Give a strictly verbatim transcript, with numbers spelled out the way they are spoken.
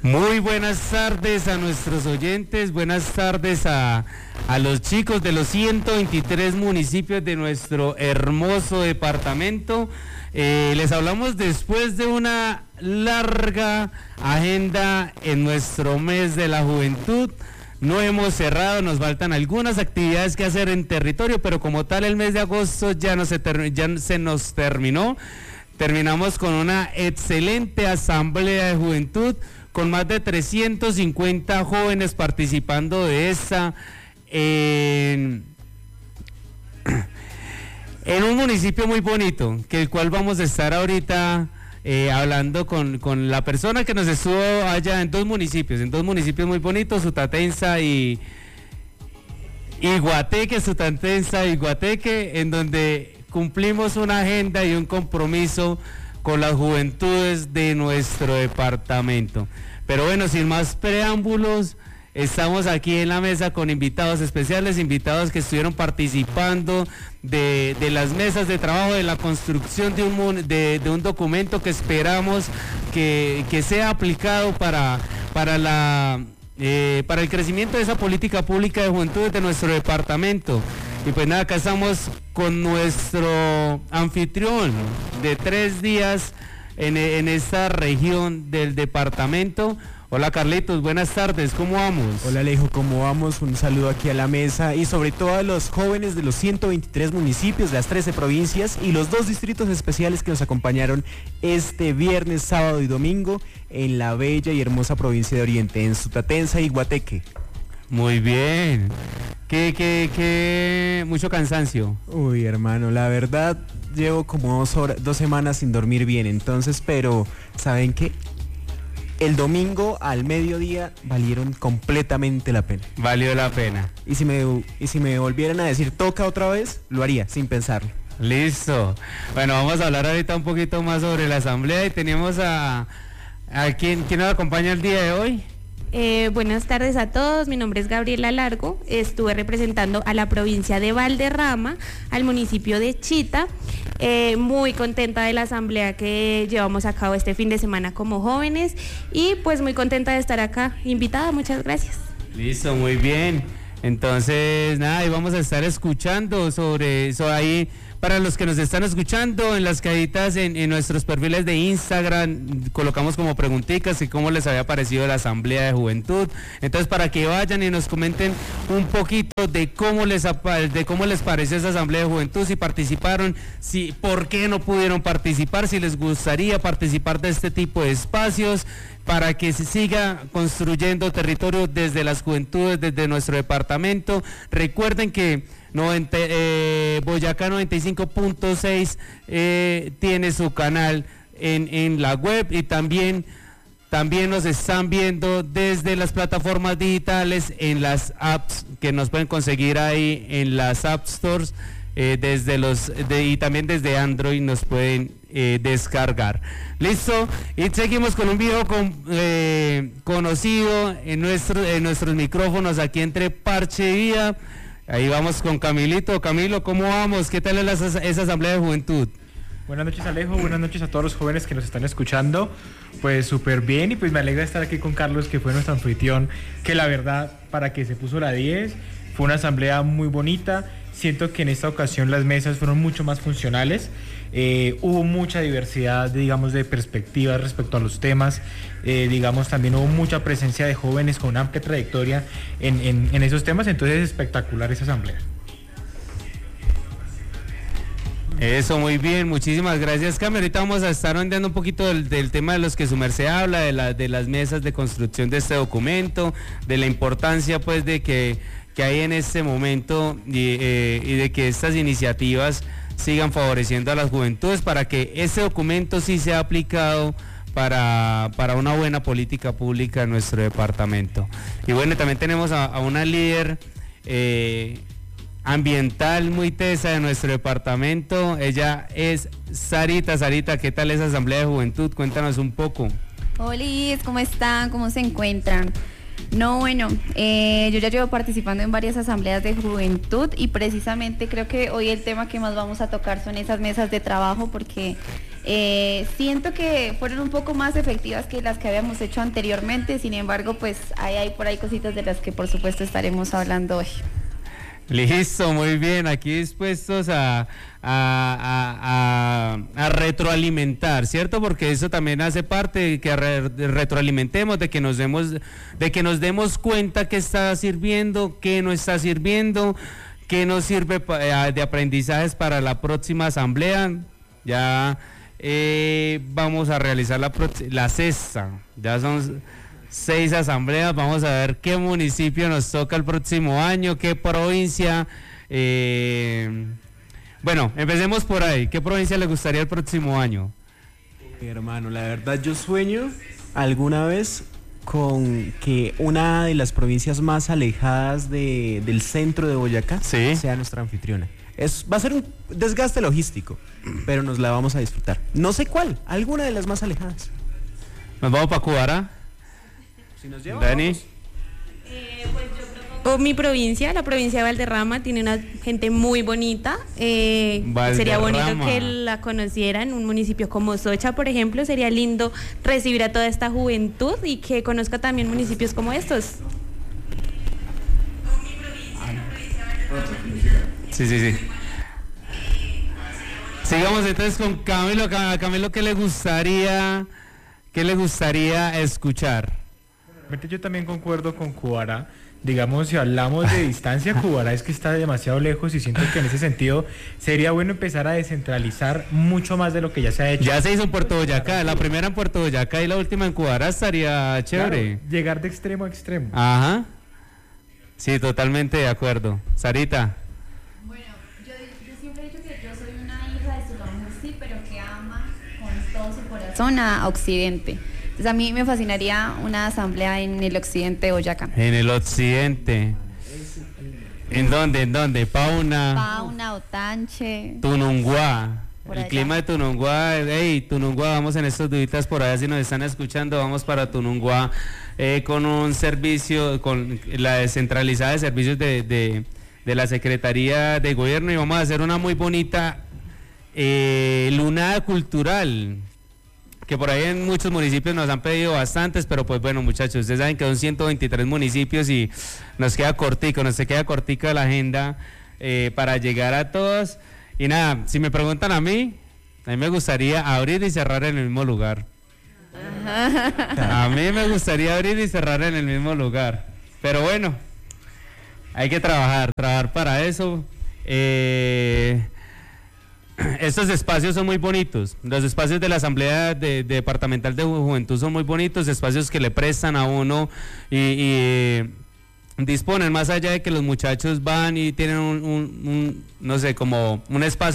Muy buenas tardes a nuestros oyentes, buenas tardes a, a los chicos de los ciento veintitrés municipios de nuestro hermoso departamento. Eh, les hablamos después de una larga agenda en nuestro mes de la juventud. No hemos cerrado, nos faltan algunas actividades que hacer en territorio, pero como tal el mes de agosto ya, no se, ter- ya se nos terminó. Terminamos con una excelente asamblea de juventud, con más de trescientos cincuenta jóvenes participando de esta, en, en un municipio muy bonito, que el cual vamos a estar ahorita eh, hablando con, con la persona que nos estuvo allá en dos municipios, en dos municipios muy bonitos, Sutatenza y, y Guateque, Sutatenza y Guateque, en donde cumplimos una agenda y un compromiso con las juventudes de nuestro departamento. Pero bueno, sin más preámbulos, estamos aquí en la mesa con invitados especiales, invitados que estuvieron participando de, de las mesas de trabajo, de la construcción de un, de, de un documento que esperamos que, que sea aplicado para, para, la, eh, para el crecimiento de esa política pública de juventud de nuestro departamento. Y pues nada, acá estamos con nuestro anfitrión de tres días en, en esta región del departamento. Hola Carlitos, buenas tardes, ¿cómo vamos? Hola Alejo, ¿cómo vamos? Un saludo aquí a la mesa y sobre todo a los jóvenes de los ciento veintitrés municipios, las trece provincias y los dos distritos especiales que nos acompañaron este viernes, sábado y domingo en la bella y hermosa provincia de Oriente, en Sutatenza y Guateque. Muy bien. ¿Qué, qué, qué? Mucho cansancio. Uy, hermano, la verdad llevo como dos horas, dos semanas sin dormir bien, entonces, pero ¿saben qué? El domingo al mediodía valieron completamente la pena. Valió la pena. Y si me, y si me volvieran a decir toca otra vez, lo haría sin pensarlo. Listo. Bueno, vamos a hablar ahorita un poquito más sobre la asamblea y tenemos a, a quien, ¿quién nos acompaña el día de hoy? Eh, buenas tardes a todos, mi nombre es Gabriela Largo, estuve representando a la provincia de Valderrama, al municipio de Chita, eh, muy contenta de la asamblea que llevamos a cabo este fin de semana como jóvenes y pues muy contenta de estar acá, invitada, muchas gracias. Listo, muy bien, entonces nada, y vamos a estar escuchando sobre eso ahí. Para los que nos están escuchando, en las cajitas, en, en nuestros perfiles de Instagram, colocamos como preguntitas y cómo les había parecido la asamblea de juventud. Entonces, para que vayan y nos comenten un poquito de cómo les de cómo les pareció esa asamblea de juventud, si participaron, si por qué no pudieron participar, si les gustaría participar de este tipo de espacios, para que se siga construyendo territorio desde las juventudes, desde nuestro departamento. Recuerden que noventa, eh, Boyacá noventa y cinco punto seis eh, tiene su canal en, en la web y también, también nos están viendo desde las plataformas digitales, en las apps que nos pueden conseguir ahí en las App Stores, eh, desde los de, y también desde Android nos pueden eh, descargar. Listo, y seguimos con un video con, eh, conocido en, nuestro, en nuestros micrófonos aquí entre Parche y Vida. Ahí vamos con Camilito. Camilo, ¿cómo vamos? ¿Qué tal es esa, esa asamblea de juventud? Buenas noches Alejo, buenas noches a todos los jóvenes que nos están escuchando. Pues súper bien y pues me alegra estar aquí con Carlos, que fue nuestro anfitrión, que la verdad para que se puso la diez, fue una asamblea muy bonita. Siento que en esta ocasión las mesas fueron mucho más funcionales. Eh, hubo mucha diversidad, digamos, de perspectivas respecto a los temas. Eh, digamos, también hubo mucha presencia de jóvenes con amplia trayectoria en, en, en esos temas. Entonces, es espectacular esa asamblea. Eso, muy bien, muchísimas gracias, Cami. Ahorita vamos a estar ondeando un poquito del, del tema de los que su merced habla, de, la, de las mesas de construcción de este documento, de la importancia pues de que, que hay en este momento y, eh, y de que estas iniciativas sigan favoreciendo a las juventudes para que ese documento sí sea aplicado para, para una buena política pública en nuestro departamento. Y bueno, también tenemos a, a una líder eh, ambiental muy tesa de nuestro departamento. Ella es Sarita. Sarita, ¿qué tal esa asamblea de juventud? Cuéntanos un poco. Hola, ¿cómo están? ¿Cómo se encuentran? No, bueno, eh, yo ya llevo participando en varias asambleas de juventud y precisamente creo que hoy el tema que más vamos a tocar son esas mesas de trabajo, porque Eh, siento que fueron un poco más efectivas que las que habíamos hecho anteriormente, sin embargo, pues hay, hay por ahí cositas de las que por supuesto estaremos hablando hoy. Listo, muy bien, aquí dispuestos a, a, a, a, a retroalimentar, ¿cierto? Porque eso también hace parte de que re, de retroalimentemos, de que nos demos, de que nos demos cuenta qué está sirviendo, qué no está sirviendo, qué nos sirve pa, de aprendizajes para la próxima asamblea. Ya eh, vamos a realizar la, la sexta, ya son seis asambleas, vamos a ver qué municipio nos toca el próximo año, qué provincia. Eh, bueno, empecemos por ahí. ¿Qué provincia le gustaría el próximo año? Hermano, la verdad yo sueño alguna vez con que una de las provincias más alejadas de, del centro de Boyacá ¿Sí? sea nuestra anfitriona. Es, va a ser un desgaste logístico, pero nos la vamos a disfrutar. No sé cuál, alguna de las más alejadas. ¿Nos vamos para Cubara? Si nos lleva, Dani. Eh, pues yo propongo mi provincia, la provincia de Valderrama, tiene una gente muy bonita. Eh, sería bonito que la conocieran. Un municipio como Socha, por ejemplo, sería lindo recibir a toda esta juventud y que conozca también municipios como estos. Sí, sí, sí. Sigamos entonces con Camilo. A Camilo, ¿qué le gustaría, qué le gustaría escuchar? Yo también concuerdo con Cubara. Digamos, si hablamos de distancia, Cubara es que está demasiado lejos y siento que en ese sentido sería bueno empezar a descentralizar mucho más de lo que ya se ha hecho. Ya se hizo en Puerto Boyacá, la primera en Puerto Boyacá y la última en Cubara, estaría chévere. Claro, llegar de extremo a extremo. Ajá. Sí, totalmente de acuerdo. Sarita. Bueno, yo, yo siempre he dicho que yo soy una hija de Sulamursi, pero que ama con todo su corazón a Occidente. Entonces a mí me fascinaría una asamblea en el occidente de Boyacá. En el occidente. ¿En dónde? ¿En dónde? Pauna. Pauna, Otanche. Tununguá. Por El allá. clima de Tununguá. Hey, Tununguá, vamos en estos días por allá si nos están escuchando, vamos para Tununguá eh, con un servicio, con la descentralizada de servicios de, de, de la Secretaría de Gobierno y vamos a hacer una muy bonita eh, lunada cultural. Que por ahí en muchos municipios nos han pedido bastantes, pero pues bueno, muchachos, ustedes saben que son ciento veintitrés municipios y nos queda cortico, nos queda cortica la agenda eh, para llegar a todos. Y nada, si me preguntan a mí, a mí me gustaría abrir y cerrar en el mismo lugar. A mí me gustaría abrir y cerrar en el mismo lugar. Pero bueno, hay que trabajar, trabajar para eso. Eh... Estos espacios son muy bonitos, los espacios de la Asamblea de, de Departamental de Juventud son muy bonitos, espacios que le prestan a uno y, y disponen, más allá de que los muchachos van y tienen un, un, un no sé, como un espacio